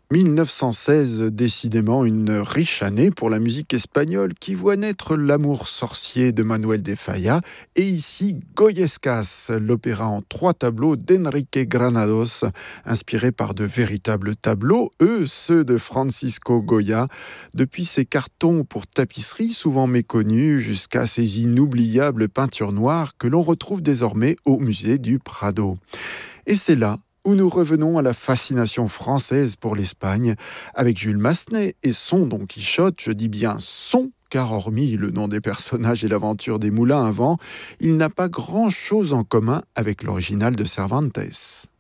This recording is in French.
1916, décidément une riche année pour la musique espagnole qui voit naître L'amour sorcier de Manuel de Falla et ici Goyescas, l'opéra en 3 tableaux d'Enrique Granados, inspiré par de véritables tableaux, ceux de Francisco Goya, depuis ses cartons pour tapisserie souvent méconnus jusqu'à ces inoubliables peintures noires que l'on retrouve désormais au musée du Prado. Et c'est là où nous revenons à la fascination française pour l'Espagne, avec Jules Massenet et son Don Quichotte, je dis bien son, car hormis le nom des personnages et l'aventure des moulins à vent, il n'a pas grand-chose en commun avec l'original de Cervantes.